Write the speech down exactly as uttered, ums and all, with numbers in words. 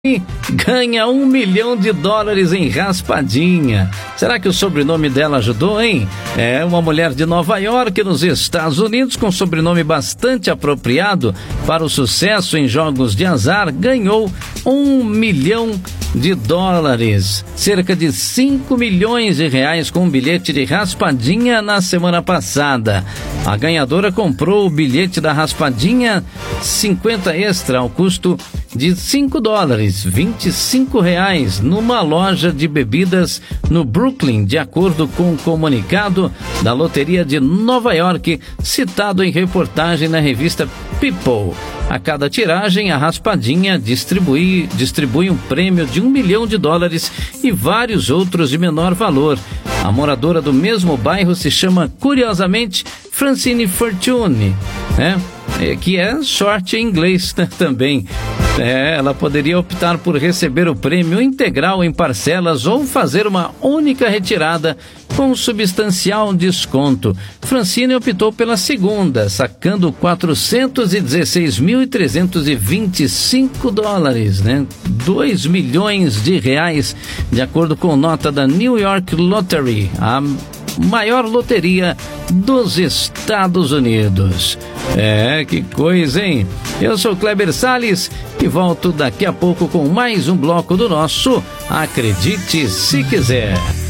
Ganha um milhão de dólares em raspadinha. Será que o sobrenome dela ajudou, hein? É uma mulher de Nova York, nos Estados Unidos, com sobrenome bastante apropriado para o sucesso em jogos de azar, ganhou um milhão de dólares, cerca de cinco milhões de reais com um bilhete de raspadinha na semana passada. A ganhadora comprou o bilhete da raspadinha cinquenta extra ao custo de cinco dólares, vinte e cinco reais, numa loja de bebidas no Brooklyn, de acordo com o comunicado da Loteria de Nova York, citado em reportagem na revista People. A cada tiragem, a raspadinha distribui, distribui um prêmio de um milhão de dólares e vários outros de menor valor. A moradora do mesmo bairro se chama, curiosamente, Francine Fortune, né? É, que é sorte em inglês, né, também. É, ela poderia optar por receber o prêmio integral em parcelas ou fazer uma única retirada com substancial desconto. Francine optou pela segunda, sacando quatrocentos e dezesseis mil trezentos e vinte e cinco dólares, né? dois milhões de reais, de acordo com nota da New York Lottery, a maior loteria dos Estados Unidos. É, que coisa, hein? Eu sou Kleber Salles e volto daqui a pouco com mais um bloco do nosso Acredite Se Quiser.